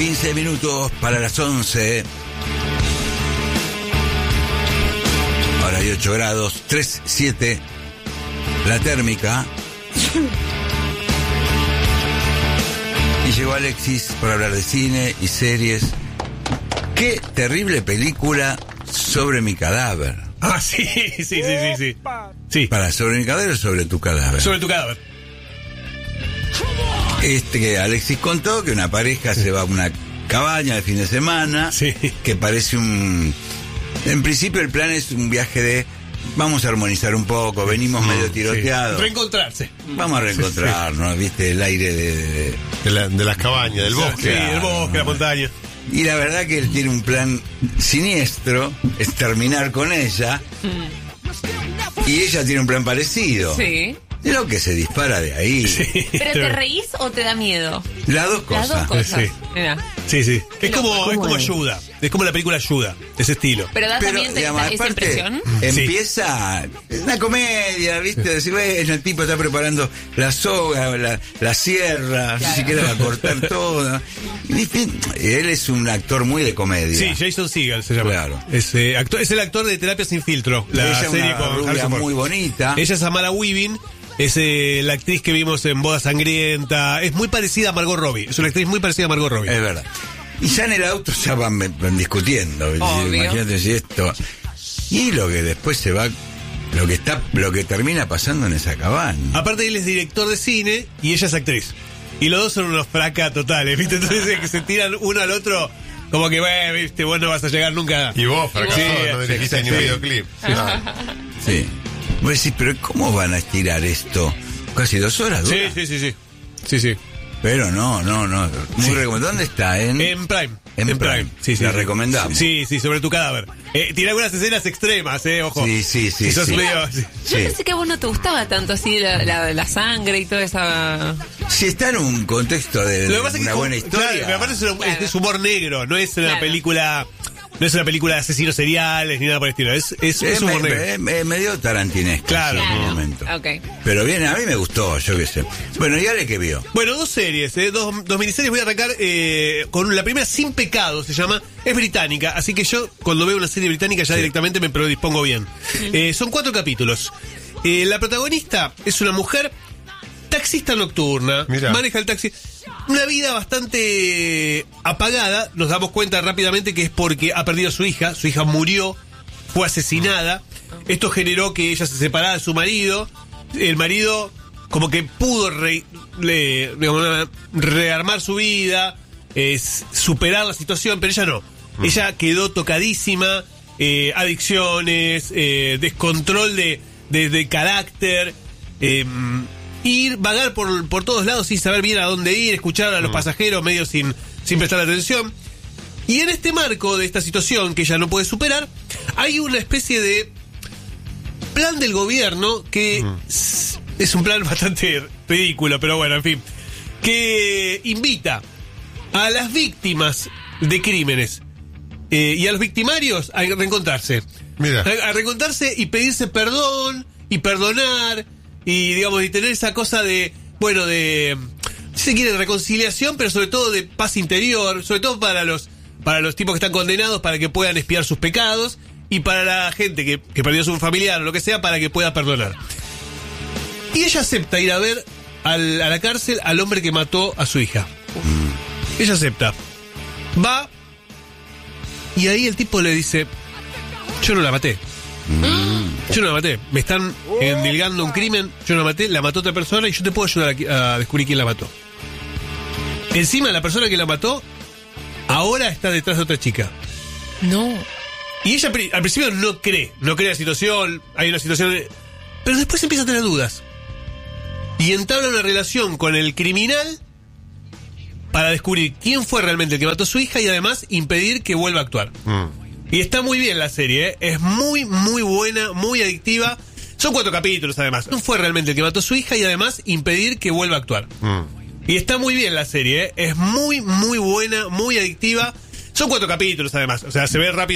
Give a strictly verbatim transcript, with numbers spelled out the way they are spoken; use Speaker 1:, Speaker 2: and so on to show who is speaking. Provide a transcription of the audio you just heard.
Speaker 1: quince minutos para las once. Ahora hay ocho grados, tres, siete. La térmica. Y llegó Alexis para hablar de cine y series. Qué terrible película sobre mi cadáver.
Speaker 2: Ah, sí, sí, sí, sí, sí. Sí.
Speaker 1: ¿Para sobre mi cadáver o sobre tu cadáver?
Speaker 2: Sobre tu cadáver.
Speaker 1: Este que Alexis contó que una pareja se va a una cabaña de fin de semana.
Speaker 2: Sí.
Speaker 1: Que parece un... En principio el plan es un viaje de... Vamos a armonizar un poco, venimos medio tiroteados.
Speaker 2: Sí. Reencontrarse.
Speaker 1: Vamos a reencontrarnos, sí, sí. ¿Viste? El aire de... De,
Speaker 3: de, la, de las cabañas, del bosque.
Speaker 2: Sí, claro, el bosque, la montaña.
Speaker 1: Y la verdad que él tiene un plan siniestro, es terminar con ella. Mm. Y ella tiene un plan parecido.
Speaker 4: Sí.
Speaker 1: Lo que se dispara de ahí.
Speaker 2: Sí.
Speaker 4: ¿Pero te reís o te da miedo?
Speaker 1: Las dos cosas.
Speaker 4: Las dos cosas.
Speaker 2: Sí.
Speaker 4: Mira.
Speaker 2: Sí, sí. Es
Speaker 4: Pero,
Speaker 2: como, es como
Speaker 4: es?
Speaker 2: Ayuda. Es como la película Ayuda, de ese estilo.
Speaker 4: Pero da
Speaker 1: Pero,
Speaker 4: también
Speaker 1: digamos,
Speaker 4: esa, esa
Speaker 1: aparte,
Speaker 4: impresión.
Speaker 1: empieza una comedia, ¿viste? Decir, bueno, el tipo está preparando la soga, la, la sierra,
Speaker 4: Claro.
Speaker 1: si siquiera va a cortar todo. ¿Viste? Él es un actor muy de comedia.
Speaker 2: Sí, Jason Segel se llama.
Speaker 1: Claro.
Speaker 2: Es, eh, actor, es el actor de Terapia Sin Filtro, la
Speaker 1: Ella
Speaker 2: serie
Speaker 1: una
Speaker 2: con
Speaker 1: rubia
Speaker 2: Harrison Ford.
Speaker 1: muy bonita.
Speaker 2: Ella es Samara Weaving, es eh, la actriz que vimos en Boda Sangrienta. Es muy parecida a Margot Robbie. Es una actriz muy parecida a Margot Robbie.
Speaker 1: Es verdad. Y ya en el auto ya van, van discutiendo.
Speaker 4: Obvio.
Speaker 1: Imagínate si esto. Y lo que después se va. Lo que está, lo que termina pasando en esa cabaña.
Speaker 2: Aparte, él es director de cine y ella es actriz. Y los dos son unos fracas totales, ¿viste? Entonces que se tiran uno al otro. Como que, bueno, viste, vos no vas a llegar nunca.
Speaker 3: Y vos, fracasó,
Speaker 2: Sí,
Speaker 3: no dirigiste
Speaker 2: sí,
Speaker 3: ni un
Speaker 2: sí.
Speaker 3: videoclip.
Speaker 1: Sí. Vos decís, pero ¿cómo van a estirar esto? Casi dos horas dura.
Speaker 2: Sí, sí, sí, sí. Sí, sí.
Speaker 1: Pero no, no, no. Muy
Speaker 2: Sí.
Speaker 1: recomendable. ¿Dónde está? En,
Speaker 2: En Prime.
Speaker 1: En Prime.
Speaker 2: Sí, sí.
Speaker 1: La
Speaker 2: sí.
Speaker 1: recomendamos.
Speaker 2: Sí, sí, sobre tu cadáver. Eh, tiene algunas escenas extremas, eh, ojo.
Speaker 1: Sí, sí, sí,
Speaker 2: Si sos
Speaker 1: sí.
Speaker 2: medio- sí.
Speaker 4: Yo
Speaker 1: Sí.
Speaker 4: pensé que a vos no te gustaba tanto así la, la, la sangre y toda esa...
Speaker 1: Si está en un contexto de,
Speaker 2: Lo
Speaker 1: de
Speaker 2: que pasa es que
Speaker 1: una
Speaker 2: es
Speaker 1: buena
Speaker 2: como-
Speaker 1: historia.
Speaker 2: Claro, pero aparte es, un-
Speaker 4: Claro.
Speaker 2: es humor negro, no es una
Speaker 4: Claro.
Speaker 2: película. No es una película de asesinos seriales ni nada por el estilo. Es, es,
Speaker 1: Eh,
Speaker 2: es humor
Speaker 1: me-
Speaker 2: negro.
Speaker 1: me- me- medio tarantinesco.
Speaker 2: Claro.
Speaker 1: en un
Speaker 4: Claro.
Speaker 1: momento.
Speaker 4: Ok.
Speaker 1: Pero bien, a mí me gustó, yo qué sé. Bueno, ¿y Ale qué vio?
Speaker 2: Bueno, dos series, eh, dos, dos miniseries. Voy a arrancar eh, con la primera, Sin Pecado, se llama. Es británica, así que yo cuando veo una serie británica ya
Speaker 1: Sí.
Speaker 2: directamente me predispongo bien. Eh, son cuatro capítulos. Eh, la protagonista es una mujer taxista nocturna,
Speaker 3: Mirá.
Speaker 2: maneja el taxi. Una vida bastante apagada. Nos damos cuenta rápidamente que es porque ha perdido a su hija. Su hija murió, fue asesinada. Esto generó que ella se separara de su marido. El marido como que pudo re- le- digamos, rearmar su vida, es, superar la situación, pero ella no. Ella quedó tocadísima, eh, adicciones, eh, descontrol de, de, de carácter, eh, ir, vagar por, por todos lados sin saber bien a dónde ir, escuchar a los pasajeros medio sin, sin prestar atención. Y en este marco de esta situación que ella no puede superar, hay una especie de plan del gobierno que s- es un plan bastante ridículo, pero bueno, en fin, que invita a las víctimas de crímenes eh, y a los victimarios a reencontrarse.
Speaker 3: Mira.
Speaker 2: A, a reencontrarse y pedirse perdón y perdonar y, digamos, y tener esa cosa de, bueno, de, si se quiere, reconciliación, pero sobre todo de paz interior, sobre todo para los para los tipos que están condenados, para que puedan expiar sus pecados, y para la gente que, que perdió a su familiar o lo que sea, para que pueda perdonar. Y ella acepta ir a ver al- a la cárcel al hombre que mató a su hija. Ella acepta. Va, y ahí el tipo le dice, yo no la maté. Yo no la maté. Me están endilgando un crimen, yo no la maté, la mató otra persona y yo te puedo ayudar a, qui- a descubrir quién la mató. Encima, la persona que la mató ahora está detrás de otra chica.
Speaker 4: No.
Speaker 2: Y ella pri- al principio no cree, no cree la situación, hay una situación... de- pero después empieza a tener dudas. Y entabla una relación con el criminal para descubrir quién fue realmente el que mató a su hija y además impedir que vuelva a actuar.
Speaker 3: Mm.
Speaker 2: Y está muy bien la serie, ¿eh? Es muy, muy buena, muy adictiva. Son cuatro capítulos además. ¿Quién fue realmente el que mató a su hija y además impedir que vuelva a actuar?
Speaker 3: Mm.
Speaker 2: Y está muy bien la serie, ¿eh? Es muy, muy buena, muy adictiva. Son cuatro capítulos además, o sea, se ve rápido.